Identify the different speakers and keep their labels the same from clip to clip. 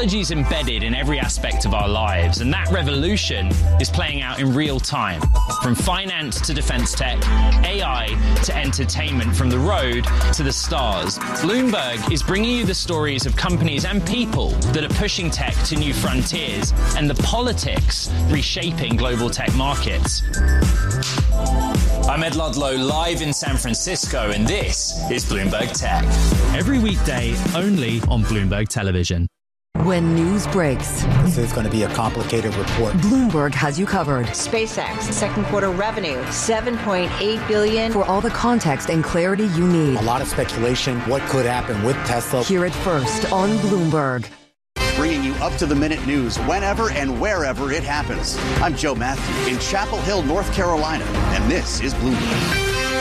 Speaker 1: Technology is embedded in every aspect of our lives, and that revolution is playing out in real time. From finance to defense tech, AI to entertainment, from the road to the stars. Bloomberg is bringing you the stories of companies and people that are pushing tech to new frontiers and the politics reshaping global tech markets. I'm Ed Ludlow, live in San Francisco, and this is Bloomberg Tech. Every weekday, only on Bloomberg Television.
Speaker 2: When news breaks,
Speaker 3: this is going to be a complicated report.
Speaker 2: Bloomberg has you covered.
Speaker 4: SpaceX, second quarter revenue, $7.8 billion.
Speaker 2: For all the context and clarity you need.
Speaker 3: A lot of speculation, what could happen with Tesla.
Speaker 2: Hear it first on Bloomberg.
Speaker 5: Bringing you up-to-the-minute news whenever and wherever it happens. I'm Joe Matthew in Chapel Hill, North Carolina, and this is Bloomberg.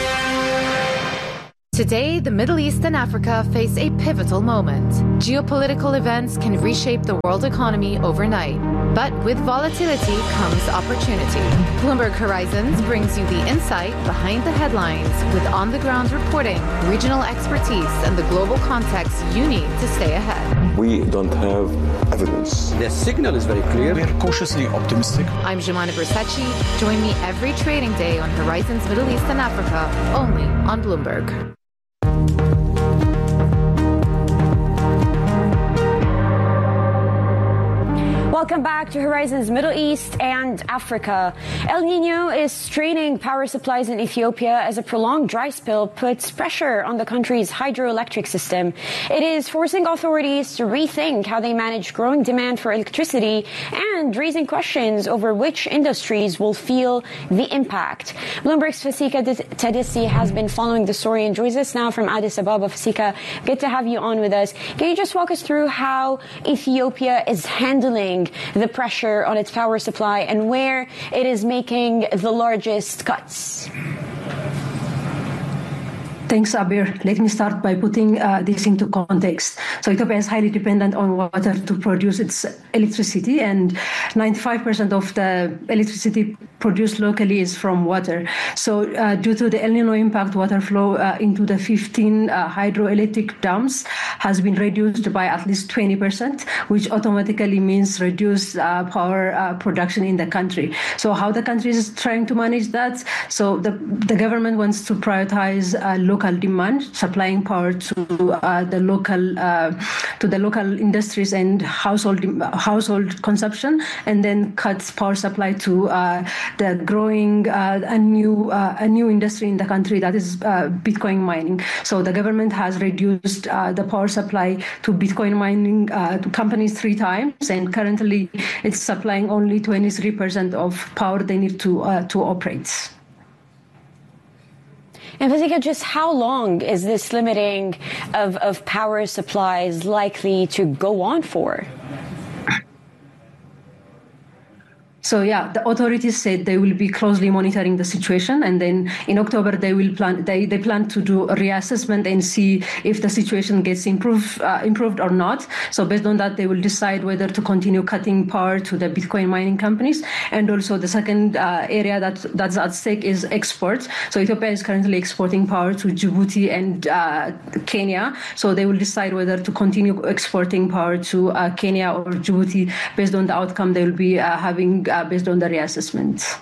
Speaker 6: Today, the Middle East and Africa face a pivotal moment. Geopolitical events can reshape the world economy overnight. But with volatility comes opportunity. Bloomberg Horizons brings you the insight behind the headlines with on-the-ground reporting, regional expertise, and the global context you need to stay ahead.
Speaker 7: We don't have evidence.
Speaker 8: The signal is very clear.
Speaker 9: We are cautiously optimistic.
Speaker 6: I'm Jemana Versace. Join me every trading day on Horizons Middle East and Africa, only on Bloomberg.
Speaker 10: Welcome back to Horizons Middle East and Africa. El Niño is straining power supplies in Ethiopia as a prolonged dry spell puts pressure on the country's hydroelectric system. It is forcing authorities to rethink how they manage growing demand for electricity and raising questions over which industries will feel the impact. Bloomberg's Fasika Tadissi has been following the story and joins us now from Addis Ababa. Fasika, good to have you on with us. Can you just walk us through how Ethiopia is handling the pressure on its power supply and where it is making the largest cuts?
Speaker 11: Thanks, Abir. Let me start by putting this into context. So Ethiopia is highly dependent on water to produce its electricity, and 95% of the electricity produced locally is from water. So due to the El Niño impact, water flow into the 15 hydroelectric dams has been reduced by at least 20%, which automatically means reduced power production in the country. So how the country is trying to manage that? So the government wants to prioritize local demand, supplying power to the local industries and household consumption, and then cut power supply to the growing a new industry in the country, that is Bitcoin mining. So the government has reduced the power supply to Bitcoin mining to companies 3 times, and currently it's supplying only 23% of power they need to operate.
Speaker 10: And Fasika, just how long is this limiting of power supplies likely to go on for?
Speaker 11: So the authorities said they will be closely monitoring the situation, and then in October they plan to do a reassessment and see if the situation gets improved or not. So based on that, they will decide whether to continue cutting power to the Bitcoin mining companies. And also the second area that's at stake is exports. So Ethiopia is currently exporting power to Djibouti and Kenya. So they will decide whether to continue exporting power to Kenya or Djibouti based on the outcome they will be having based on the reassessment.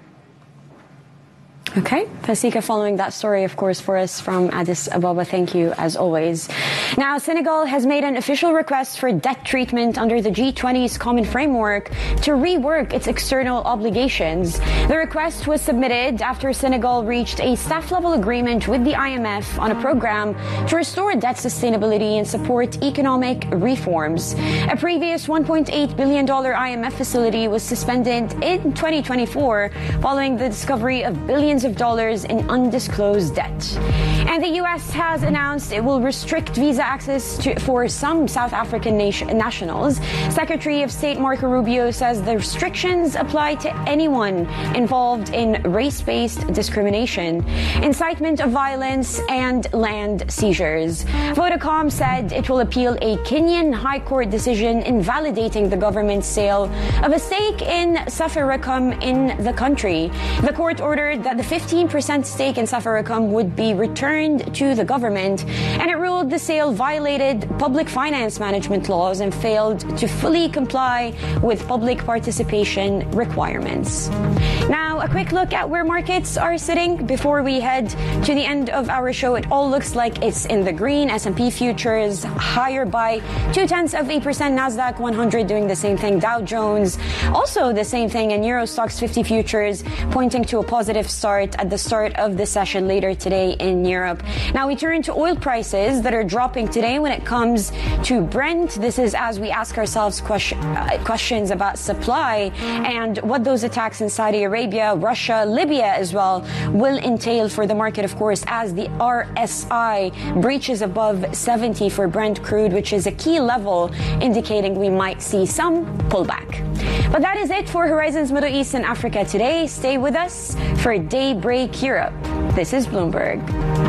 Speaker 10: Okay. Fasika, following that story, of course, for us from Addis Ababa. Thank you, as always. Now, Senegal has made an official request for debt treatment under the G20's common framework to rework its external obligations. The request was submitted after Senegal reached a staff-level agreement with the IMF on a program to restore debt sustainability and support economic reforms. A previous $1.8 billion IMF facility was suspended in 2024 following the discovery of billions of dollars in undisclosed debt. And the U.S. has announced it will restrict visa access for some South African nationals. Secretary of State Marco Rubio says the restrictions apply to anyone involved in race-based discrimination, incitement of violence, and land seizures. Vodacom said it will appeal a Kenyan High Court decision invalidating the government's sale of a stake in Safaricom in the country. The court ordered that the 15% stake in Safaricom would be returned to the government, and it ruled the sale violated public finance management laws and failed to fully comply with public participation requirements. Now, a quick look at where markets are sitting before we head to the end of our show. It all looks like it's in the green. S&P futures higher by 0.2%. Nasdaq 100 doing the same thing. Dow Jones also the same thing. And Euro Stoxx 50 futures pointing to a positive start at the start of the session later today in Europe. Now we turn to oil prices that are dropping today when it comes to Brent. This is as we ask ourselves questions about supply and what those attacks in Saudi Arabia, Russia, Libya as well will entail for the market, of course, as the RSI breaches above 70 for Brent crude, which is a key level indicating we might see some pullback. But that is it for Horizons Middle East and Africa today. Stay with us for Daybreak Europe. This is Bloomberg.